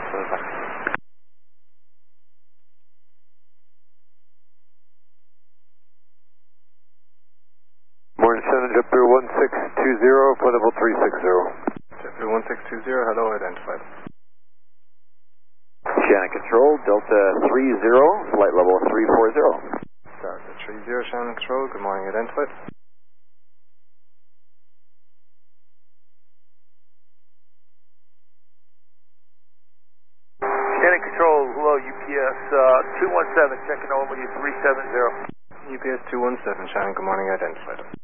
Morning 7, JetBlue 1620, flight level 360. JetBlue 1620, hello, identified. Shannon Control, Delta 30, flight level 340. Delta 30, Shannon Control, good morning, identified. Shannon Control, hello, UPS 217, checking over you 370. UPS 217, Shannon, good morning, identified.